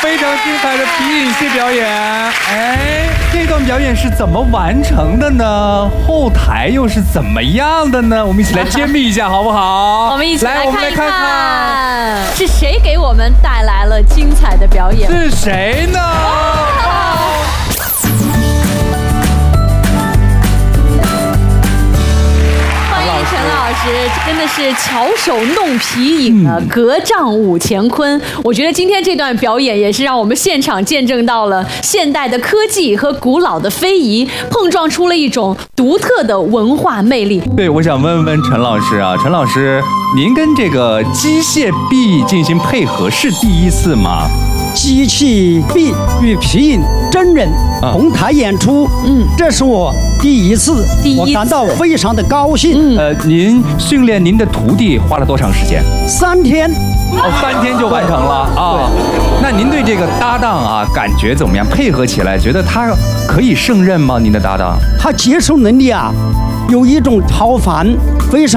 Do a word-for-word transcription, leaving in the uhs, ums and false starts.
非常精彩的皮影戏表演。哎，这段表演是怎么完成的呢？后台又是怎么样的呢？我们一起来揭秘一下，好不好？ 我们一起来来，我们来看看是谁给我们带来了精彩的表演？ 是谁呢？ 陈老师真的是巧手弄皮影啊，隔丈五乾坤。我觉得今天这段表演也是让我们现场见证到了现代的科技和古老的非遗碰撞出了一种独特的文化魅力。 对，我想问问陈老师啊，陈老师，您跟这个机械臂进行配合是第一次吗？ 机器臂与皮影真人同台演出，嗯，这是我第一次， 第一次我感到非常的高兴。 呃，您训练您的徒弟花了多长时间？ 三天， 哦，三天就完成了啊。那您对这个搭档啊，感觉怎么样？配合起来，觉得他可以胜任吗？您的搭档？ 他接受能力啊，有一种超凡，非常。